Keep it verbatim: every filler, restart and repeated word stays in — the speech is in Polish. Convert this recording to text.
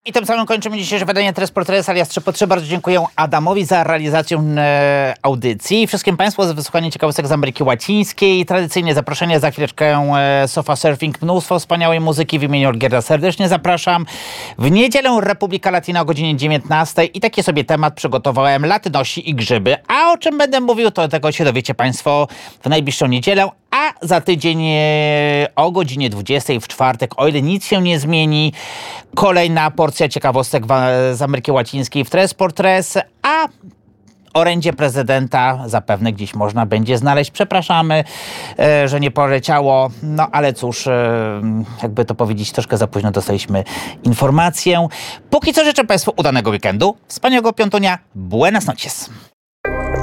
I tym samym kończymy dzisiejsze wydanie Tres por Tres alias trzy po trzy. Bardzo dziękuję Adamowi za realizację e, audycji i wszystkim Państwu za wysłuchanie ciekawostek z Ameryki Łacińskiej. Tradycyjnie zaproszenie za chwileczkę e, Sofa Surfing, mnóstwo wspaniałej muzyki w imieniu Olgierda serdecznie zapraszam. W niedzielę Republika Latina o godzinie dziewiętnastej i taki sobie temat przygotowałem: latynosi i grzyby. A o czym będę mówił, to tego się dowiecie Państwo w najbliższą niedzielę. A za tydzień o godzinie dwudziestej w czwartek, o ile nic się nie zmieni, kolejna porcja ciekawostek z Ameryki Łacińskiej w Tres por Tres, a orędzie prezydenta zapewne gdzieś można będzie znaleźć. Przepraszamy, że nie poleciało, no ale cóż, jakby to powiedzieć, troszkę za późno dostaliśmy informację. Póki co życzę Państwu udanego weekendu, wspaniałego piątunia, buenas noches.